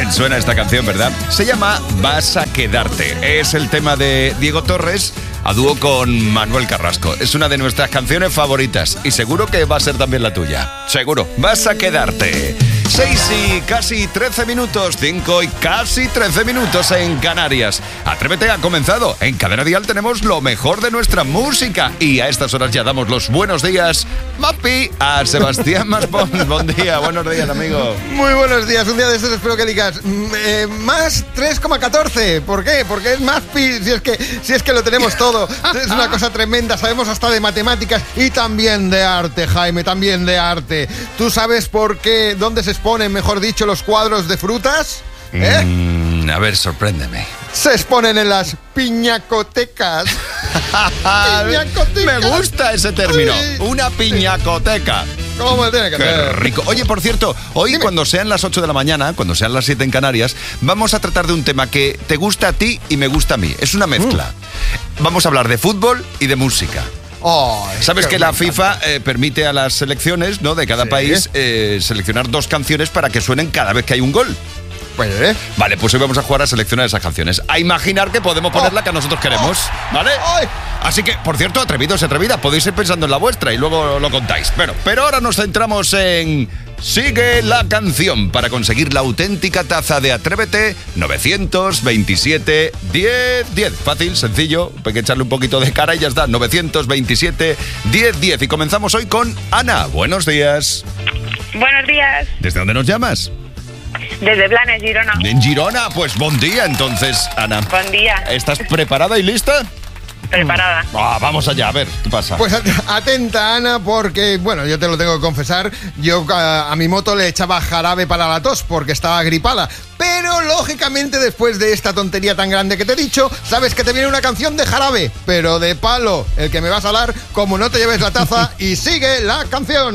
bien suena esta canción, ¿verdad? Se llama Vas a quedarte. Es el tema de Diego Torres a dúo con Manuel Carrasco. Es una de nuestras canciones favoritas y seguro que va a ser también la tuya. Seguro. Vas a quedarte. 6 y casi 13 minutos, 5 y casi 13 minutos en Canarias. Atrévete ha comenzado. En Cadena Dial tenemos lo mejor de nuestra música y a estas horas ya damos los buenos días, Mapi, a Sebastián Maspons. Buen día, buenos días, amigo. Muy buenos días, un día de estos espero que digas más 3,14. ¿Por qué? Porque es más pi, si es que lo tenemos todo. Es una cosa tremenda, sabemos hasta de matemáticas y también de arte, Jaime, también de arte. ¿Tú sabes por qué, dónde se exponen, mejor dicho, los cuadros de frutas? A ver, sorpréndeme. Se exponen en las piñacotecas. Me gusta ese término. Una piñacoteca. ¿Cómo tiene que Qué ser? rico. Oye, por cierto, hoy Dime. cuando sean las 8 de la mañana, cuando sean las 7 en Canarias, vamos a tratar de un tema que te gusta a ti y me gusta a mí. Es una mezcla. Vamos a hablar de fútbol y de música. Oh, Sabes que la FIFA permite a las selecciones, ¿no?, de cada país seleccionar 2 canciones para que suenen cada vez que hay un gol. Pues, Vale, pues hoy vamos a jugar a seleccionar esas canciones. A imaginar que podemos poner la que nosotros queremos, ¿vale? Ay. Así que, por cierto, atrevidos y atrevidas, podéis ir pensando en la vuestra y luego lo contáis. Pero ahora nos centramos en Sigue la canción para conseguir la auténtica taza de Atrévete 927 10 10. Fácil, sencillo, hay que echarle un poquito de cara y ya está. 927 10 10. Y comenzamos hoy con Ana. Buenos días. Buenos días, ¿Desde dónde nos llamas? desde Blanes, Girona. En Girona, pues buen día entonces, Ana. Buen día, ¿Estás preparada y lista? preparada. Vamos allá, a ver, ¿qué pasa? Pues atenta, Ana, porque, bueno, yo te lo tengo que confesar, yo a mi moto le echaba jarabe para la tos porque estaba gripada. Pero, lógicamente, después de esta tontería tan grande que te he dicho, sabes que te viene una canción de jarabe, pero de palo, el que me vas a dar, como no te lleves la taza y sigue la canción.